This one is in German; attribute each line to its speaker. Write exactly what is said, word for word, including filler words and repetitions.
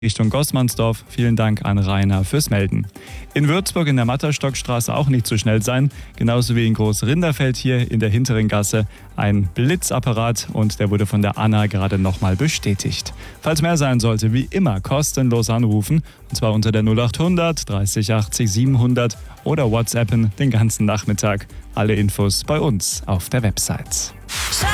Speaker 1: Richtung Gossmannsdorf. Vielen Dank an Rainer fürs Melden. In Würzburg in der Matterstockstraße auch nicht so schnell sein. Genauso wie in Groß-Rinderfeld hier in der hinteren Gasse. Ein Blitzapparat und der wurde von der Anna gerade nochmal bestätigt. Falls mehr sein sollte, wie immer kostenlos anrufen. Und zwar unter der null achthundert dreißig achtzig siebenhundert oder WhatsAppen den ganzen Nachmittag. Alle Infos bei uns auf der Website.